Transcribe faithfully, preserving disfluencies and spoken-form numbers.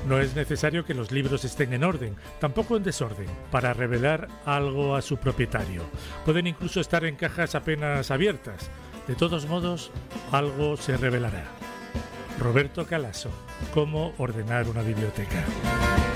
No es necesario que los libros estén en orden, tampoco en desorden, para revelar algo a su propietario. Pueden incluso estar en cajas apenas abiertas. De todos modos, algo se revelará. Roberto Calasso, ¿cómo ordenar una biblioteca?